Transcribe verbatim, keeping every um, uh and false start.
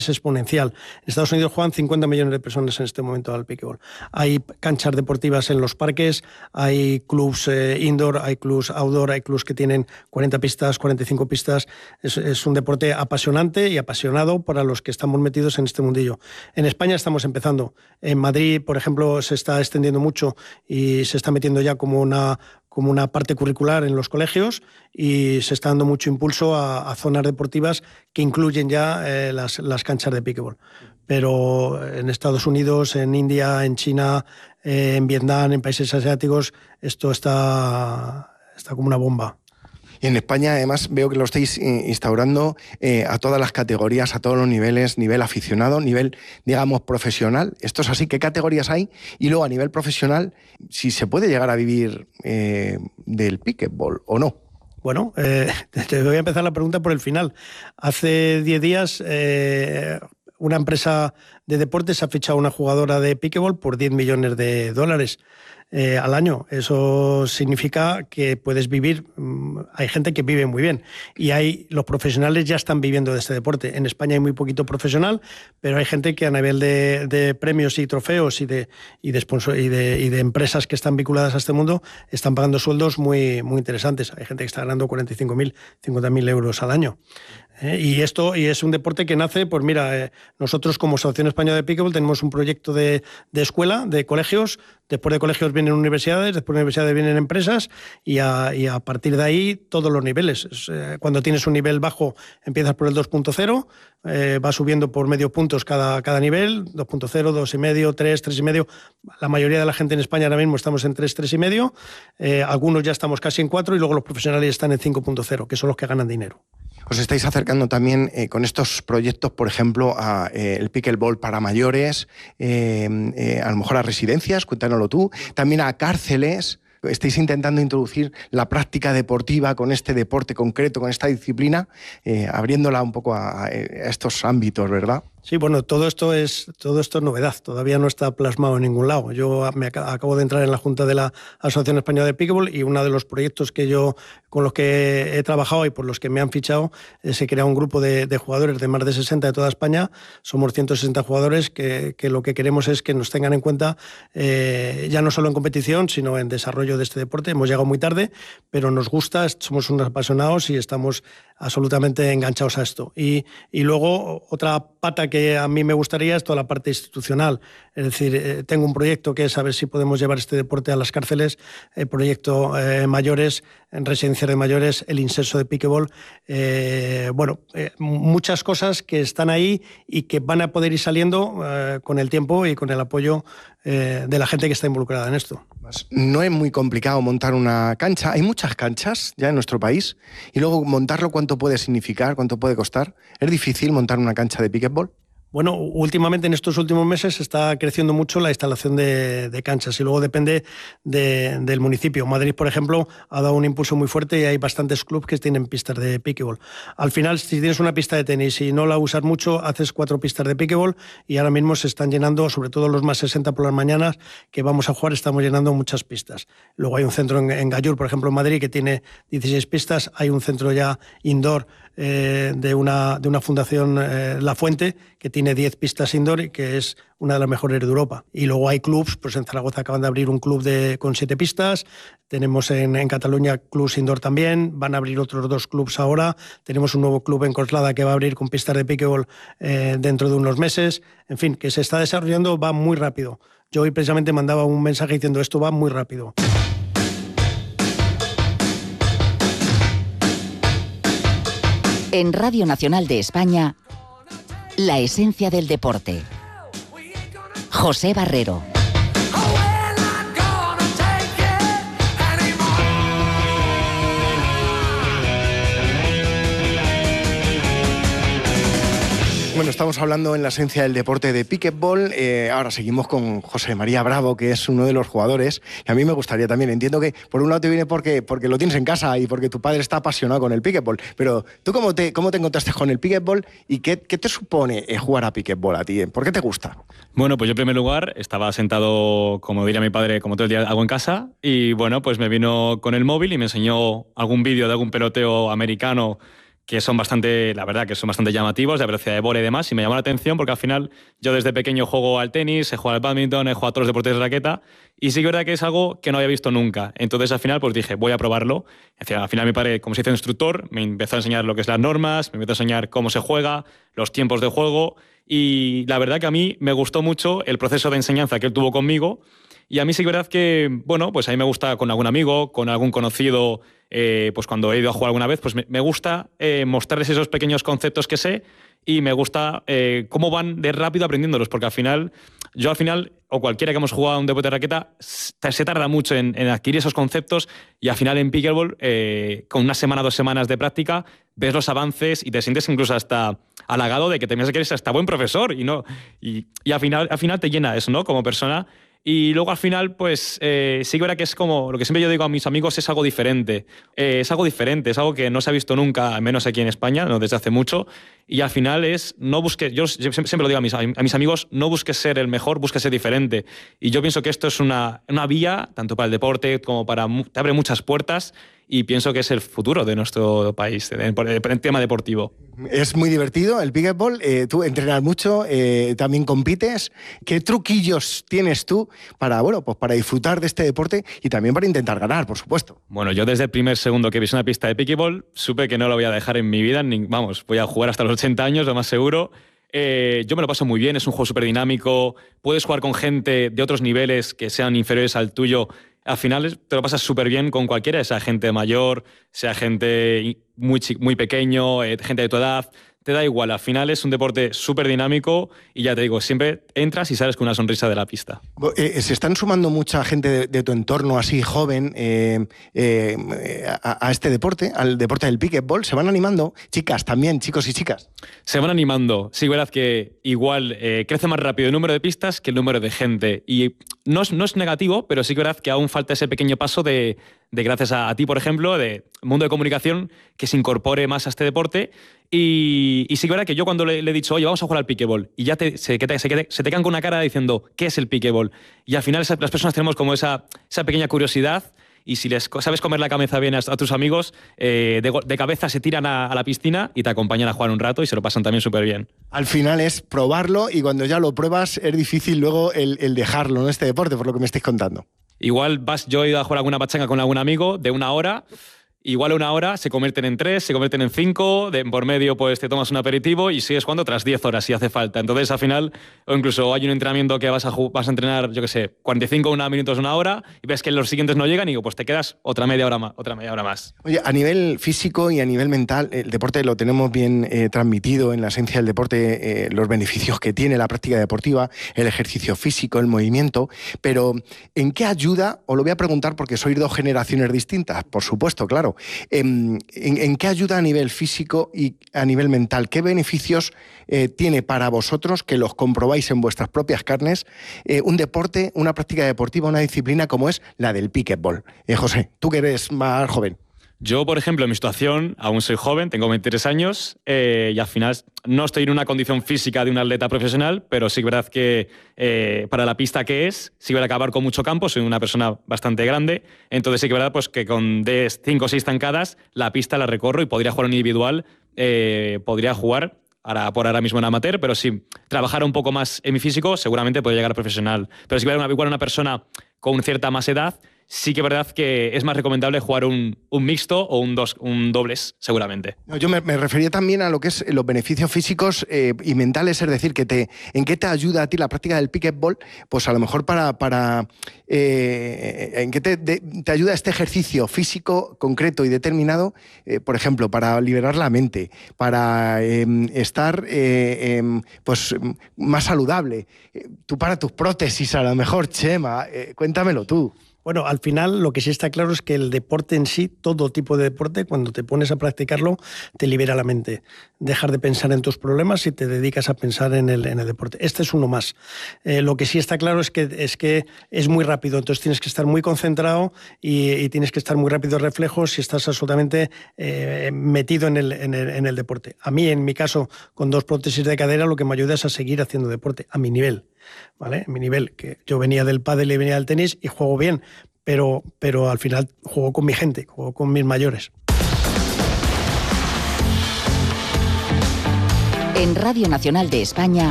es exponencial. En Estados Unidos juegan cincuenta millones de personas en este momento al pickleball. Hay canchas deportivas en los parques, hay clubs eh, indoor, hay clubs outdoor, hay clubs que tienen cuarenta pistas, cuarenta y cinco pistas. Es, es un deporte apasionante y apasionado para los que estamos metidos en este mundillo. En España estamos empezando. En Madrid, por ejemplo, se está extendiendo mucho y se está metiendo ya como una como una parte curricular en los colegios y se está dando mucho impulso a, a zonas deportivas que incluyen ya eh, las, las canchas de pickleball. Pero en Estados Unidos, en India, en China, eh, en Vietnam, en países asiáticos, esto está, está como una bomba. Y en España, además, veo que lo estáis instaurando eh, a todas las categorías, a todos los niveles, nivel aficionado, nivel, digamos, profesional. Esto es así, ¿qué categorías hay? Y luego, a nivel profesional, si se puede llegar a vivir eh, del pickleball o no. Bueno, eh, te voy a empezar la pregunta por el final. Hace diez días, eh, una empresa de deportes ha fichado a una jugadora de pickleball por diez millones de dólares. Eh, al año. Eso significa que puedes vivir, hay gente que vive muy bien y hay, los profesionales ya están viviendo de este deporte. En España hay muy poquito profesional, pero hay gente que a nivel de, de premios y trofeos y de, y, de sponsor, y, de, y de empresas que están vinculadas a este mundo están pagando sueldos muy, muy interesantes. Hay gente que está ganando cuarenta y cinco mil, cincuenta mil euros al año. Eh, y esto y es un deporte que nace, pues mira, eh, nosotros como Asociación Española de Pickleball tenemos un proyecto de, de escuela, de colegios, después de colegios vienen universidades, después de universidades vienen empresas y a, y a partir de ahí todos los niveles. Es, eh, cuando tienes un nivel bajo empiezas por el dos punto cero, eh, vas subiendo por medio puntos cada, cada nivel, dos punto cero, dos punto cinco, tres, tres punto cinco. La mayoría de la gente en España ahora mismo estamos en tres, tres punto cinco, eh, algunos ya estamos casi en cuatro y luego los profesionales están en cinco punto cero, que son los que ganan dinero. Os estáis acercando también eh, con estos proyectos, por ejemplo, a eh, el pickleball para mayores, eh, eh, a lo mejor a residencias, cuéntanoslo tú, también a cárceles. Estáis intentando introducir la práctica deportiva con este deporte concreto, con esta disciplina, eh, abriéndola un poco a, a estos ámbitos, ¿verdad? Sí, bueno, todo esto es todo esto es novedad, todavía no está plasmado en ningún lado. Yo me acabo de entrar en la Junta de la Asociación Española de Pickleball y uno de los proyectos que yo con los que he trabajado y por los que me han fichado eh, se crea un grupo de, de jugadores de más de sesenta de toda España. Somos ciento sesenta jugadores que, que lo que queremos es que nos tengan en cuenta eh, ya no solo en competición, sino en desarrollo de este deporte. Hemos llegado muy tarde, pero nos gusta, somos unos apasionados y estamos absolutamente enganchados a esto. Y, y luego otra pata que a mí me gustaría es toda la parte institucional. Es decir, eh, tengo un proyecto que es a ver si podemos llevar este deporte a las cárceles, el proyecto eh, mayores, en residencias de mayores, el inserso de pickleball. Eh, bueno, eh, muchas cosas que están ahí y que van a poder ir saliendo eh, con el tiempo y con el apoyo eh, de la gente que está involucrada en esto. No es muy complicado montar una cancha. Hay muchas canchas ya en nuestro país y luego montarlo, ¿cuánto puede significar? ¿Cuánto puede costar? ¿Es difícil montar una cancha de pickleball? Bueno, últimamente en estos últimos meses está creciendo mucho la instalación de, de canchas y luego depende de, del municipio. Madrid, por ejemplo, ha dado un impulso muy fuerte y hay bastantes clubes que tienen pistas de pickleball. Al final, si tienes una pista de tenis y no la usas mucho, haces cuatro pistas de pickleball y ahora mismo se están llenando, sobre todo los más sesenta por las mañanas que vamos a jugar, estamos llenando muchas pistas. Luego hay un centro en, en Gallur, por ejemplo, en Madrid, que tiene dieciséis pistas. Hay un centro ya indoor eh, de, una, de una fundación, eh, La Fuente, que tiene diez pistas indoor y que es una de las mejores de Europa. Y luego hay clubs, pues en Zaragoza acaban de abrir un club de, con siete pistas, tenemos en, en Cataluña clubs indoor también, van a abrir otros dos clubs ahora, tenemos un nuevo club en Coslada que va a abrir con pistas de pickleball eh, dentro de unos meses, en fin, que se está desarrollando, va muy rápido. Yo hoy precisamente mandaba un mensaje diciendo esto va muy rápido. En Radio Nacional de España, la esencia del deporte. José Barrero. Bueno, estamos hablando en la esencia del deporte de pickleball. Eh, ahora seguimos con José María Bravo, que es uno de los jugadores. Y a mí me gustaría también, entiendo que por un lado te viene porque, porque lo tienes en casa y porque tu padre está apasionado con el pickleball. Pero ¿tú cómo te, cómo te encontraste con el pickleball y qué, qué te supone jugar a pickleball a ti? ¿Por qué te gusta? Bueno, pues yo en primer lugar estaba sentado, como diría mi padre, como todo el día hago en casa. Y bueno, pues me vino con el móvil y me enseñó algún vídeo de algún peloteo americano que son bastante, la verdad, que son bastante llamativos, de velocidad de bola y demás, y me llamó la atención porque al final yo desde pequeño juego al tenis, he jugado al badminton, he jugado a todos los deportes de raqueta, y sí que es verdad que es algo que no había visto nunca. Entonces al final pues dije, voy a probarlo. Al final mi padre, como se hizo instructor, me empezó a enseñar lo que es las normas, me empezó a enseñar cómo se juega, los tiempos de juego, y la verdad que a mí me gustó mucho el proceso de enseñanza que él tuvo conmigo. Y a mí sí que es verdad que, bueno, pues a mí me gusta con algún amigo, con algún conocido, eh, pues cuando he ido a jugar alguna vez, pues me, me gusta eh, mostrarles esos pequeños conceptos que sé y me gusta eh, cómo van de rápido aprendiéndolos, porque al final, yo al final, o cualquiera que hemos jugado a un deporte de raqueta, se tarda mucho en, en adquirir esos conceptos y al final en pickleball, eh, con una semana, dos semanas de práctica, ves los avances y te sientes incluso hasta halagado de que te piensas que eres hasta buen profesor y, no, y, y al, final, al final te llena eso, ¿no? Como persona. Y luego al final, pues eh, sí que verá que es como, lo que siempre yo digo a mis amigos, es algo diferente. Eh, es algo diferente, es algo que no se ha visto nunca, al menos aquí en España, no desde hace mucho. Y al final es, no busques, yo siempre lo digo a mis, a mis amigos, no busques ser el mejor, busques ser diferente. Y yo pienso que esto es una, una vía, tanto para el deporte como para, te abre muchas puertas. Y pienso que es el futuro de nuestro país, en el tema deportivo. Es muy divertido el pickleball, eh, tú entrenas mucho, eh, también compites. ¿Qué truquillos tienes tú para, bueno, pues para disfrutar de este deporte y también para intentar ganar, por supuesto? Bueno, yo desde el primer segundo que pisé una pista de pickleball supe que no lo voy a dejar en mi vida, ni, vamos, voy a jugar hasta los ochenta años, lo más seguro. Eh, yo me lo paso muy bien, es un juego súper dinámico, puedes jugar con gente de otros niveles que sean inferiores al tuyo. Al final te lo pasas súper bien con cualquiera, sea gente mayor, sea gente muy, muy pequeño, eh, gente de tu edad, te da igual. Al final es un deporte súper dinámico y ya te digo, siempre entras y sales con una sonrisa de la pista. Eh, se están sumando mucha gente de, de tu entorno así joven eh, eh, a, a este deporte, al deporte del pickleball. ¿Se van animando? Chicas también, chicos y chicas. Se van animando. Sí, verdad que igual eh, crece más rápido el número de pistas que el número de gente. Y no es, no es negativo, pero sí que verdad que aún falta ese pequeño paso de, de gracias a, a ti, por ejemplo, de mundo de comunicación, que se incorpore más a este deporte. Y, y sí que verdad que yo cuando le, le he dicho, oye, vamos a jugar al pickleball, y ya te, se, te, se, te, se te quedan con una cara diciendo, ¿qué es el pickleball? Y al final esa, las personas tenemos como esa, esa pequeña curiosidad. Y si les sabes comer la cabeza bien a, a tus amigos, eh, de, de cabeza se tiran a, a la piscina y te acompañan a jugar un rato y se lo pasan también súper bien. Al final es probarlo y cuando ya lo pruebas es difícil luego el, el dejarlo, ¿no? Este deporte, por lo que me estáis contando. Igual vas, yo he ido a jugar alguna pachanga con algún amigo de una hora. Igual una hora se convierten en tres, se convierten en cinco, de, por medio pues te tomas un aperitivo y sigues jugando otras diez horas si hace falta. Entonces al final, o incluso hay un entrenamiento que vas a, vas a entrenar, yo qué sé, cuarenta y cinco una minutos, una hora, y ves que los siguientes no llegan y digo, pues te quedas otra media hora más. Otra media hora más. Oye, a nivel físico y a nivel mental, el deporte lo tenemos bien eh, transmitido en la esencia del deporte, eh, los beneficios que tiene la práctica deportiva, el ejercicio físico, el movimiento, pero ¿en qué ayuda? Os lo voy a preguntar porque sois dos generaciones distintas, por supuesto, claro. ¿En, en, en qué ayuda a nivel físico y a nivel mental? ¿Qué beneficios eh, tiene para vosotros, que los comprobáis en vuestras propias carnes, eh, un deporte, una práctica deportiva, una disciplina como es la del pickleball? Eh, José, tú que eres más joven. Yo, por ejemplo, en mi situación, aún soy joven, tengo veintitrés años eh, y al final no estoy en una condición física de un atleta profesional, pero sí que es verdad que eh, para la pista que es, sí que voy a acabar con mucho campo, soy una persona bastante grande, entonces sí que es verdad pues, que con cinco o seis zancadas la pista la recorro y podría jugar en individual, eh, podría jugar ahora, por ahora mismo en amateur, pero si trabajara un poco más en mi físico, seguramente podría llegar a profesional. Pero si fuera igual una persona con cierta más edad, sí que es verdad que es más recomendable jugar un, un mixto o un, dos, un dobles, seguramente. Yo me, me refería también a lo que es los beneficios físicos eh, y mentales, es decir, que te, ¿en qué te ayuda a ti la práctica del pickleball? Pues a lo mejor para... para eh, ¿en qué te, de, te ayuda este ejercicio físico concreto y determinado? Eh, por ejemplo, para liberar la mente, para eh, estar eh, eh, pues, más saludable. Eh, tú para tus prótesis, a lo mejor, Chema, eh, cuéntamelo tú. Bueno, al final lo que sí está claro es que el deporte en sí, todo tipo de deporte, cuando te pones a practicarlo, te libera la mente. Dejas de pensar en tus problemas y te dedicas a pensar en el, en el deporte. Este es uno más. Eh, lo que sí está claro es que, es que es muy rápido, entonces tienes que estar muy concentrado y, y tienes que estar muy rápido de reflejos si estás absolutamente eh, metido en el, en, el, en el deporte. A mí, en mi caso, con dos prótesis de cadera, lo que me ayuda es a seguir haciendo deporte a mi nivel. ¿Vale? Mi nivel, que yo venía del pádel y venía del tenis y juego bien, pero, pero al final juego con mi gente, juego con mis mayores. En Radio Nacional de España,